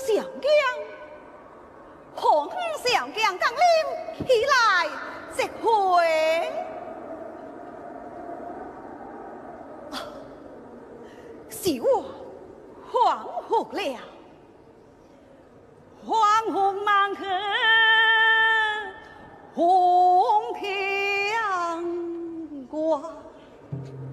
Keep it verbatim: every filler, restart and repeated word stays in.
小将，红小将当令起来即回。啊，是我恍惚了，恍惚忙去。